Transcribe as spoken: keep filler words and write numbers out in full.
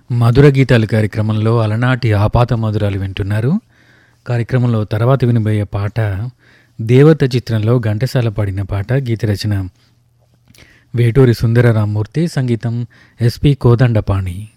మధుర గీతాలు కార్యక్రమంలో అలనాటి ఆపాత మధురాలు వింటున్నారు. కార్యక్రమంలో తర్వాత వినబోయే పాట దేవత చిత్రంలో ఘంటసాల పాడిన పాట. గీత రచన వేటూరి సుందరరామూర్తి, సంగీతం ఎస్పి కోదండపాణి.